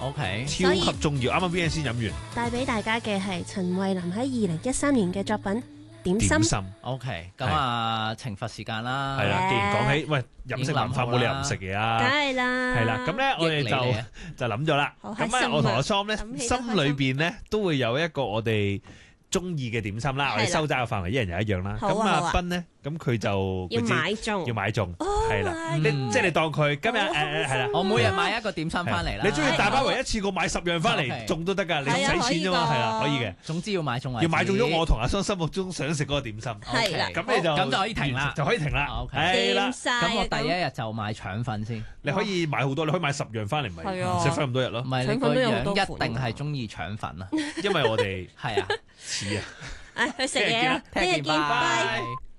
OK， 超級重要。啱啱邊人先飲完帶俾大家嘅係陳慧琳喺2013年嘅作品點心。 點心， OK，咁啊，懲罰時間啦， 係啦。既然講起喂飲食文化，冇理由唔食嘢梗啊。 係啦， 係啦，咁咧我哋益你哋啊就諗咗啦。 好開心啊咁啊，我同阿 Sam 咧諗起都開心心裏邊咧都會有一個我哋中意嘅點心啦。 係啦我哋收窄嘅範圍一人有一樣啦。咁阿好啊好啊斌咧，咁佢就要佢知買中， 要買中，係啦。 my 你即係你當佢今日哦係啦。 我每日買一個點心翻嚟啦。 你中意大包圍一次過買10樣翻嚟 OK 中都得㗎，你唔使係啊錢啫嘛， 可以㗎係啦，可以嘅。 總之要買中為止， 要買中咗我同阿桑心目中想食嗰個點心， 係啦 OK 咁你就咁就可以停啦就可以停啦。 OK 係啦掂，晒咁我第一日就買腸粉先， 你可以買好多，你可以買10樣翻嚟，咪係啊食翻咁多日咯唔。係你腸個粉都有好多樣款一定係中意腸粉啊， 因為我哋係啊， 似啊。 唉，去食嘢啦， 聽日見， 聽日見，拜。 拜。